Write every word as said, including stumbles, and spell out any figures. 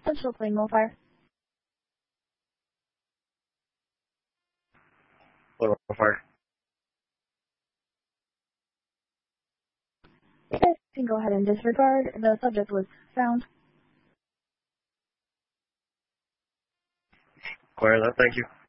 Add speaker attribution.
Speaker 1: Central Plain Fire.
Speaker 2: Plain Fire.
Speaker 1: You guys can go ahead and disregard. The subject was found.
Speaker 2: Clear that, thank you.